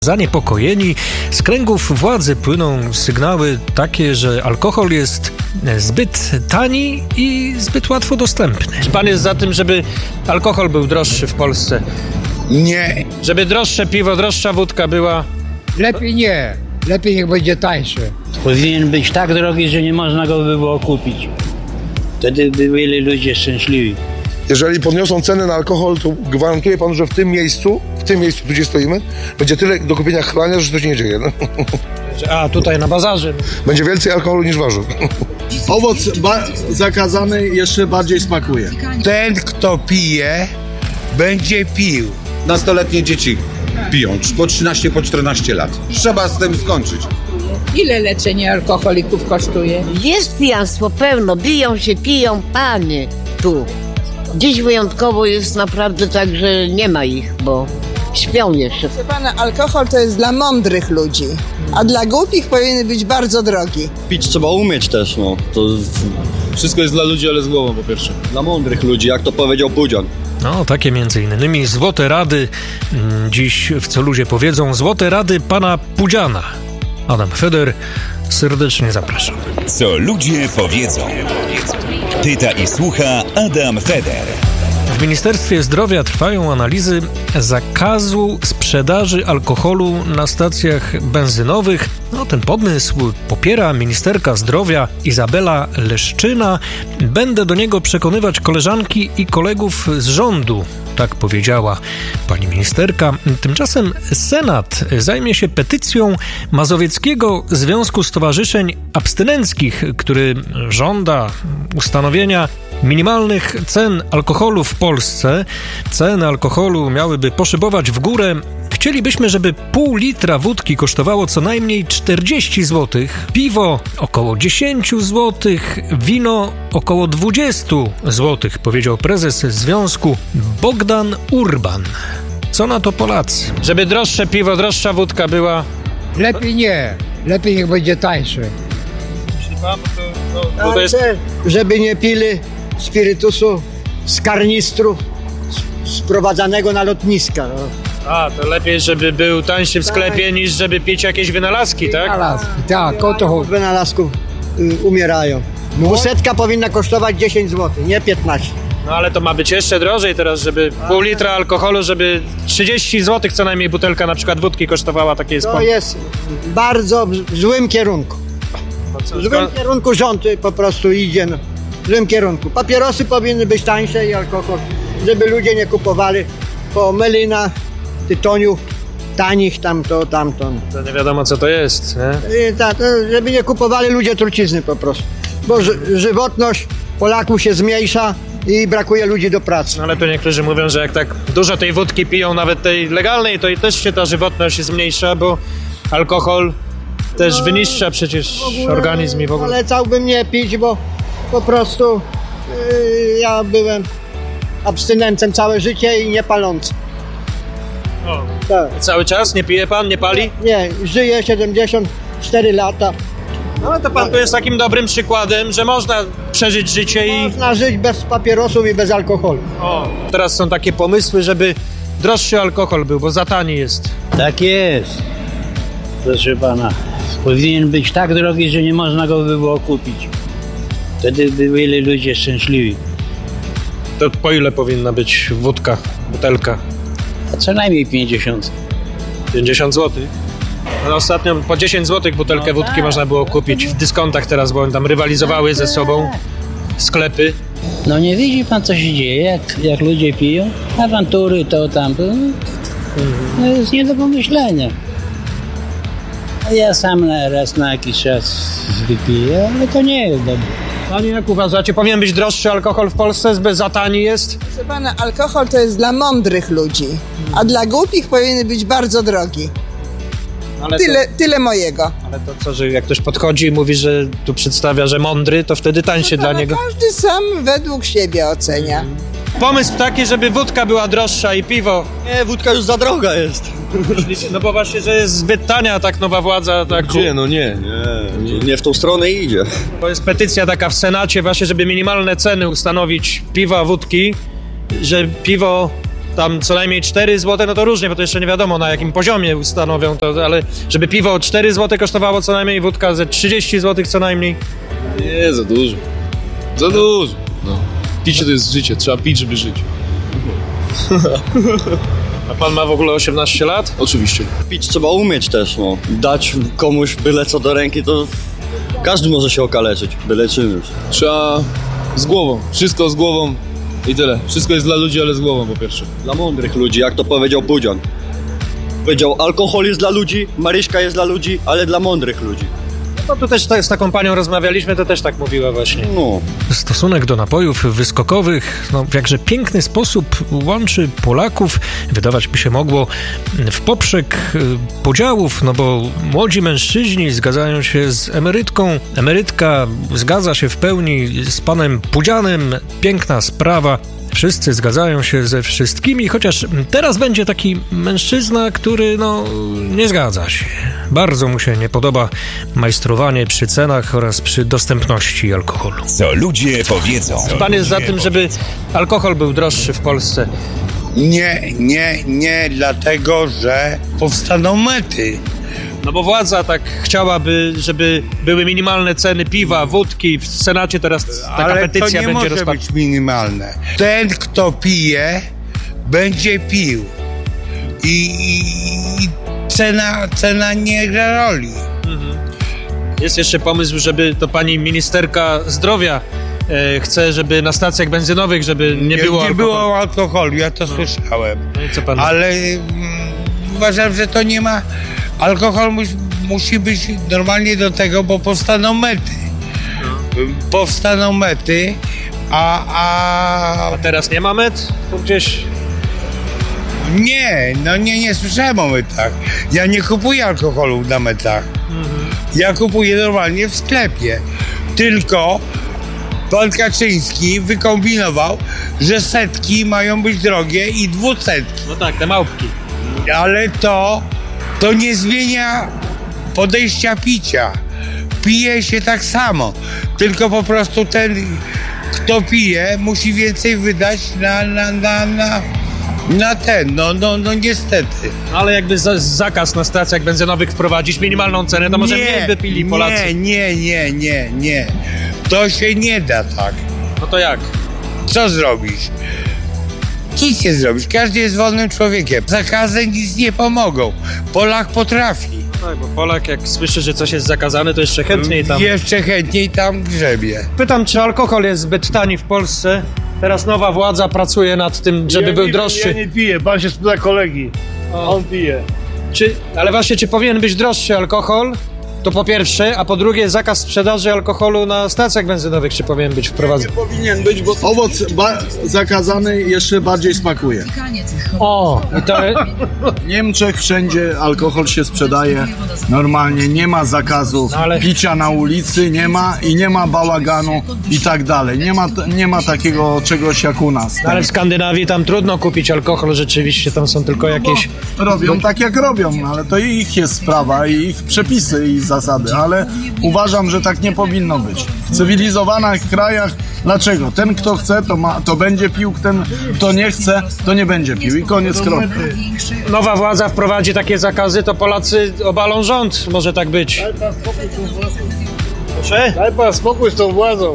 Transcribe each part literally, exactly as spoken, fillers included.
Zaniepokojeni, z kręgów władzy płyną sygnały takie, że alkohol jest zbyt tani i zbyt łatwo dostępny. Czy pan jest za tym, żeby alkohol był droższy w Polsce? Nie. Żeby droższe piwo, droższa wódka była? Lepiej nie. Lepiej niech będzie tańsze. Powinien być tak drogi, że nie można go by było kupić. Wtedy by byli ludzie szczęśliwi. Jeżeli podniosą cenę na alkohol, to gwarantuję panu, że w tym miejscu, w tym miejscu, tu gdzie stoimy, będzie tyle do kupienia chlania, że to się nie dzieje. No. A, tutaj na bazarze. Będzie więcej alkoholu niż warzyw. Owoc ba- zakazany jeszcze bardziej smakuje. Ten, kto pije, będzie pił. Nastoletnie dzieci piją, po trzynaście, po czternaście lat. Trzeba z tym skończyć. Ile leczenie alkoholików kosztuje? Jest pijanstwo pełno, biją się, piją, panie, tu. Dziś wyjątkowo jest naprawdę tak, że nie ma ich, bo śpią jeszcze. Proszę pana, alkohol to jest dla mądrych ludzi, a dla głupich powinien być bardzo drogi. Pić trzeba umieć też, no. To wszystko jest dla ludzi, ale z głową po pierwsze. Dla mądrych ludzi, jak to powiedział Pudzian. No, takie między innymi złote rady, dziś w Co Ludzie Powiedzą, złote rady pana Pudziana. Adam Feder, serdecznie zapraszam. Co ludzie powiedzą. Pyta i słucha Adam Feder. W Ministerstwie Zdrowia trwają analizy zakazu sprzedaży alkoholu na stacjach benzynowych. No, ten pomysł popiera ministerka zdrowia Izabela Leszczyna. Będę do niego przekonywać koleżanki i kolegów z rządu, tak powiedziała pani ministerka. Tymczasem Senat zajmie się petycją Mazowieckiego Związku Stowarzyszeń Abstynenckich, który żąda ustanowienia minimalnych cen alkoholu w Polsce. Ceny alkoholu miałyby poszybować w górę. Chcielibyśmy, żeby pół litra wódki kosztowało co najmniej czterdzieści złotych, piwo około dziesięć złotych, wino około dwadzieścia złotych, powiedział prezes związku Bogdan Urban. Co na to Polacy? Żeby droższe piwo, droższa wódka była? Lepiej nie. Lepiej niech będzie tańsze. No, to jest... Żeby nie pili spirytusu z karnistru sprowadzanego na lotniska. No. A, to lepiej, żeby był tańszy w sklepie, tak, niż żeby pić jakieś wynalazki, tak? Wynalazki, tak, o to chodzi. Wynalazków y, umierają. Dwusetka powinna kosztować dziesięć złotych, nie piętnaście. No ale to ma być jeszcze drożej teraz, żeby pół litra alkoholu, żeby trzydzieści złotych co najmniej butelka na przykład wódki kosztowała, takie jest. To jest bardzo w złym kierunku. W złym kierunku rząd po prostu idzie. No. W złym kierunku. Papierosy powinny być tańsze i alkohol, żeby ludzie nie kupowali po melina, tytoniu, tanich tamto, tamto. To nie wiadomo co to jest, nie? I tak, żeby nie kupowali ludzie trucizny po prostu. Bo ży- żywotność Polaków się zmniejsza i brakuje ludzi do pracy. No ale tu niektórzy mówią, że jak tak dużo tej wódki piją, nawet tej legalnej, to i też się ta żywotność zmniejsza, bo alkohol też no, wyniszcza przecież organizm i w ogóle. Polecałbym nie pić, bo po prostu yy, ja byłem abstynentem całe życie i nie palący. O, tak. Cały czas? Nie pije pan? Nie pali? Nie, żyję siedemdziesiąt cztery lata. No ale to pan tu jest takim dobrym przykładem, że można przeżyć życie i... Można żyć bez papierosów i bez alkoholu. O, teraz są takie pomysły, żeby droższy alkohol był, bo za tani jest. Tak jest. Proszę pana, powinien być tak drogi, że nie można go by było kupić. Wtedy by byli ludzie szczęśliwi. To po ile powinna być wódka, butelka? A co najmniej pięćdziesiąt. pięćdziesiąt złotych? No, ostatnio po dziesięć złotych butelkę no wódki tak, można było kupić w dyskontach teraz, bo tam rywalizowały ze sobą sklepy. No nie widzi pan, co się dzieje, jak, jak ludzie piją? Awantury, to tam, to, to jest nie do pomyślenia. A ja sam na, raz na jakiś czas wypiję, ale to nie jest dobre. Panie, jak uważacie, powinien być droższy alkohol w Polsce, zbyt za tani jest? Proszę pana, alkohol to jest dla mądrych ludzi, a dla głupich powinien być bardzo drogi. Ale tyle, to, tyle mojego. Ale to co, że jak ktoś podchodzi i mówi, że tu przedstawia, że mądry, to wtedy tańszy no, dla niego? Każdy sam według siebie ocenia. Pomysł taki, żeby wódka była droższa i piwo. Nie, wódka już za droga jest. No bo właśnie, że jest zbyt tania tak nowa władza. Tak... Gdzie? No nie, nie, nie w tą stronę idzie. To jest petycja taka w Senacie właśnie, żeby minimalne ceny ustanowić piwa, wódki, że piwo tam co najmniej cztery złote, no to różnie, bo to jeszcze nie wiadomo na jakim poziomie ustanowią to, ale żeby piwo cztery złote kosztowało co najmniej, wódka ze trzydzieści złotych co najmniej. Nie, za dużo. Za dużo. No. Picie to jest życie, trzeba pić, żeby żyć. A pan ma w ogóle osiemnaście lat? Oczywiście. Pić trzeba umieć też, no. Dać komuś byle co do ręki, to każdy może się okaleczyć, byle czym już. Trzeba z głową, wszystko z głową i tyle. Wszystko jest dla ludzi, ale z głową po pierwsze. Dla mądrych ludzi, jak to powiedział Pudzian. Powiedział, alkohol jest dla ludzi, Maryśka jest dla ludzi, ale dla mądrych ludzi. No tu też z taką panią rozmawialiśmy, to też tak mówiła właśnie. No. Stosunek do napojów wyskokowych no, w jakże piękny sposób łączy Polaków, wydawać by się mogło, w poprzek podziałów, no bo młodzi mężczyźni zgadzają się z emerytką, emerytka zgadza się w pełni z panem Pudzianem, piękna sprawa. Wszyscy zgadzają się ze wszystkimi, chociaż teraz będzie taki mężczyzna, który no nie zgadza się. Bardzo mu się nie podoba majstrowanie przy cenach oraz przy dostępności alkoholu. Co ludzie powiedzą. Pan jest za tym, żeby alkohol był droższy w Polsce. Nie, nie, nie, dlatego, że powstaną mety. No bo władza tak chciałaby, żeby były minimalne ceny piwa, wódki. W Senacie teraz taka Ale petycja to nie będzie może rozpatrzona. być minimalne. Ten, kto pije, będzie pił. I, i cena, cena nie gra roli. Mhm. Jest jeszcze pomysł, żeby to pani ministerka zdrowia e, chce, żeby na stacjach benzynowych, żeby nie, Nie, było nie alkoholu. było alkoholu, ja to no. słyszałem. No i co pan? Ale mm, uważam, że to nie ma... Alkohol musi, musi być normalnie do tego, bo powstaną mety. No. Powstaną mety, a, a... A teraz nie ma met? To gdzieś... Nie, no nie, nie słyszałem o metach. Ja nie kupuję alkoholu na metach. Mhm. Ja kupuję normalnie w sklepie. Tylko pan Kaczyński wykombinował, że setki mają być drogie i dwusetki. No tak, te małpki. Ale to, to nie zmienia podejścia picia. Pije się tak samo. Tylko po prostu ten, kto pije, musi więcej wydać na, na, na, na, na ten. No, no, no niestety. Ale jakby za, zakaz na stacjach benzynowych wprowadzić, minimalną cenę, to może mniej by pili Polacy. Nie, nie, nie, nie, nie. To się nie da tak. No to jak? Co zrobisz? Nic nie zrobisz. Każdy jest wolnym człowiekiem. Zakazy nic nie pomogą. Polak potrafi. Tak, bo Polak jak słyszy, że coś jest zakazane, to jeszcze chętniej tam... Jeszcze chętniej tam grzebie. Pytam, czy alkohol jest zbyt tani w Polsce? Teraz nowa władza pracuje nad tym, żeby ja był nie, droższy. Ja nie piję, pan się spyta kolegi. O. On pije. Czy, ale właśnie, czy powinien być droższy alkohol? To po pierwsze, a po drugie zakaz sprzedaży alkoholu na stacjach benzynowych, czy powinien być wprowadzony? Nie powinien być, bo owoc ba- zakazany jeszcze bardziej smakuje. O, i to... W Niemczech wszędzie alkohol się sprzedaje normalnie, nie ma zakazu no ale... picia na ulicy, nie ma i nie ma bałaganu i tak dalej. Nie ma, nie ma takiego czegoś jak u nas. No ale w Skandynawii tam trudno kupić alkohol, rzeczywiście, tam są tylko jakieś... No robią tak jak robią, ale to ich jest sprawa i ich przepisy i zasady, ale uważam, że tak nie powinno być. W cywilizowanych krajach, dlaczego? Ten, kto chce, to, ma, to będzie pił, ten, kto nie chce, to nie będzie pił i koniec, kropka. Nowa władza wprowadzi takie zakazy, to Polacy obalą rząd, może tak być. Daj pan spokój z tą władzą. Proszę? Daj pan spokój z tą władzą.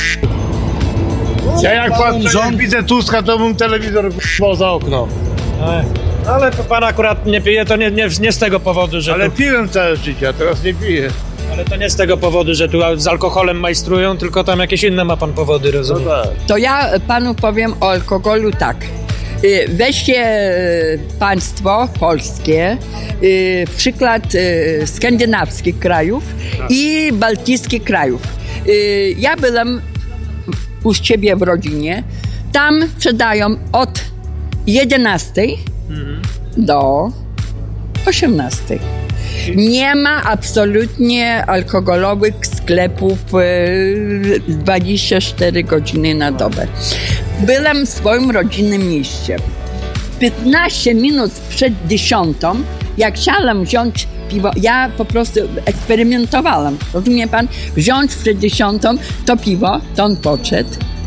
Ja jak pan rząd... widzę Tuska, to bym telewizor k***ał za okno. Ale to pan akurat nie pije, to nie, nie, nie z tego powodu, że... Ale tu... piłem całe życie, a teraz nie piję. Ale to nie z tego powodu, że tu z alkoholem majstrują, tylko tam jakieś inne ma pan powody, rozumiem? No tak. To ja panu powiem o alkoholu tak. Weźcie państwo polskie, przykład skandynawskich krajów i bałtyckich krajów. Ja byłam u ciebie w rodzinie. Tam sprzedają od jedenastej mhm. do osiemnastej. Nie ma absolutnie alkoholowych sklepów dwadzieścia cztery godziny na dobę. Byłam w swoim rodzinnym mieście. piętnaście minut przed dziesiątą, jak chciałam wziąć piwo, ja po prostu eksperymentowałam. Rozumie pan? Wziąć przed dziesiątą to piwo, to on podszedł,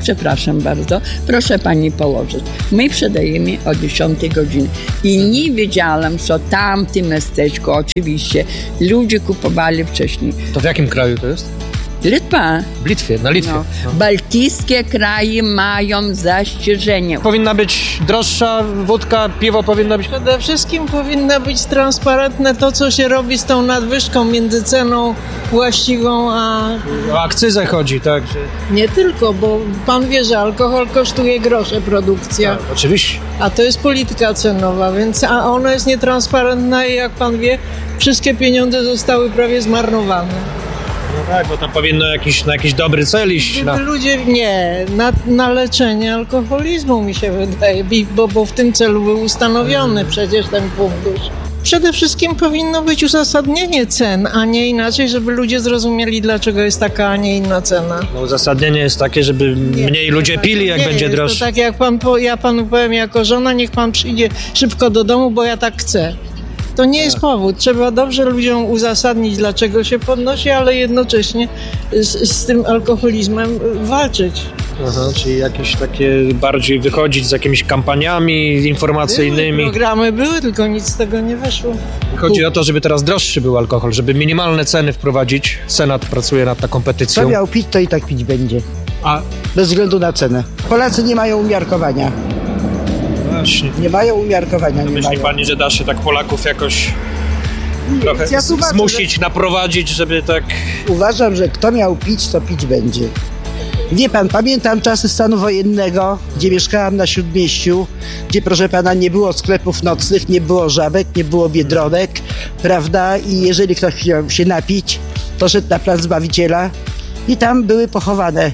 przepraszam bardzo, proszę pani położyć. My sprzedajemy o dziesiątej godzinie i nie wiedziałam, że tam w tym miasteczku oczywiście ludzie kupowali wcześniej. To w jakim kraju to jest? Litwa. W Litwie, na Litwie. No. No. Bałtyckie kraje mają zastrzeżenie. Powinna być droższa wódka, piwo powinno być... Przede wszystkim powinno być transparentne to, co się robi z tą nadwyżką między ceną właściwą a... O akcyzę chodzi, tak? Że... Nie tylko, bo pan wie, że alkohol kosztuje grosze produkcja. Tak, oczywiście. A to jest polityka cenowa, więc a ona jest nietransparentna i jak pan wie, wszystkie pieniądze zostały prawie zmarnowane. No tak, bo tam powinno jakiś, na jakiś dobry cel iść. Na... Ludzie, nie, na, na leczenie alkoholizmu mi się wydaje, bo, bo w tym celu był ustanowiony hmm. przecież ten fundusz. Przede wszystkim powinno być uzasadnienie cen, a nie inaczej, żeby ludzie zrozumieli, dlaczego jest taka, a nie inna cena. No uzasadnienie jest takie, żeby nie, mniej ludzie pili, jak nie będzie jest, droższe. To tak jak pan, ja panu powiem jako żona, niech pan przyjdzie szybko do domu, bo ja tak chcę. To nie jest powód. Trzeba dobrze ludziom uzasadnić, dlaczego się podnosi, ale jednocześnie z, z tym alkoholizmem walczyć. Aha, czyli jakieś takie bardziej wychodzić z jakimiś kampaniami informacyjnymi. Były programy były, tylko nic z tego nie wyszło. Chodzi o to, żeby teraz droższy był alkohol, żeby minimalne ceny wprowadzić. Senat pracuje nad taką petycją. Kto miał pić, to i tak pić będzie. A? Bez względu na cenę. Polacy nie mają umiarkowania. Właśnie. Nie mają umiarkowania. To nie myśli mają. pani, że da się tak Polaków jakoś trochę ja uważam, zmusić, że... naprowadzić, żeby tak... Uważam, że kto miał pić, to pić będzie. Wie pan, pamiętam czasy stanu wojennego, gdzie mieszkałam na Śródmieściu, gdzie, proszę pana, nie było sklepów nocnych, nie było żabek, nie było biedronek, prawda? I jeżeli ktoś chciał się napić, to szedł na plac Zbawiciela i tam były pochowane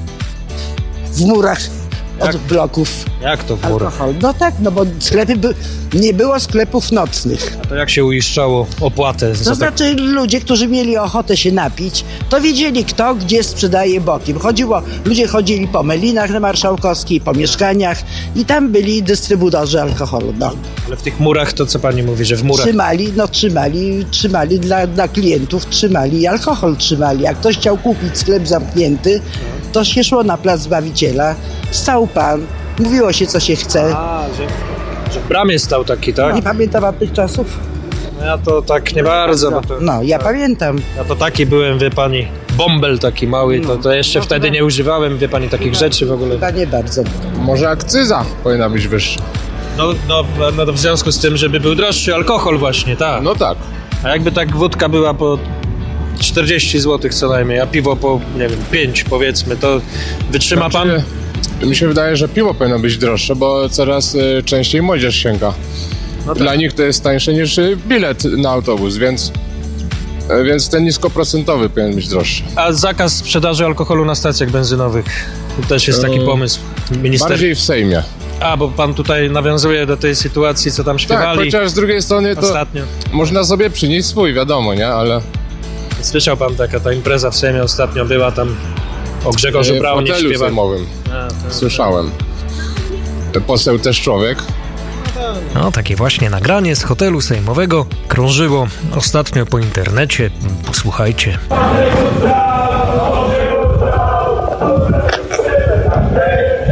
w murach od Jak? bloków. Jak to w murach? Alkohol. No tak, no bo sklepy by... nie było sklepów nocnych. A to jak się uiszczało opłatę? To znaczy ludzie, którzy mieli ochotę się napić, to wiedzieli kto, gdzie sprzedaje bokiem. Chodziło, ludzie chodzili po Melinach na Marszałkowskiej, po mieszkaniach i tam byli dystrybutorzy alkoholu. No. Ale w tych murach to co pani mówi, że w murach? Trzymali, no trzymali, trzymali dla, dla klientów, trzymali alkohol trzymali. Jak ktoś chciał kupić sklep zamknięty, to się szło na plac Zbawiciela, stał pan, mówiło się co się chce. A, że, że w bramie stał taki, tak? Nie pamiętam od tych czasów. No ja to tak nie bardzo. No, bo to, no ja tak. pamiętam. Ja to taki byłem, wie pani, bąbel taki mały, to, to jeszcze no, wtedy chyba... nie używałem, wie pani, takich rzeczy w ogóle. Chyba nie bardzo. Może akcyza powinna być wyższa. No, no, no w związku z tym, żeby był droższy alkohol właśnie, tak. No tak. A jakby tak wódka była po czterdzieści złotych co najmniej, a piwo po, nie wiem, pięć powiedzmy, to wytrzyma znaczy, pan? Mi się wydaje, że piwo powinno być droższe, bo coraz y, częściej młodzież sięga. No tak. Dla nich to jest tańsze niż y, bilet na autobus, więc, y, więc ten niskoprocentowy powinien być droższy. A zakaz sprzedaży alkoholu na stacjach benzynowych to też jest taki pomysł minister... Bardziej w Sejmie. A, bo pan tutaj nawiązuje do tej sytuacji, co tam śpiewali. Tak, chociaż z drugiej strony to ostatnio. Można sobie przynieść swój, wiadomo, nie? Ale... Słyszał pan, taka ta impreza w Sejmie ostatnio była tam o Grzegorzu Braunie śpiewa. W hotelu sejmowym. A, to, Słyszałem. To... Poseł też człowiek. No, takie właśnie nagranie z hotelu sejmowego krążyło ostatnio po internecie. Posłuchajcie.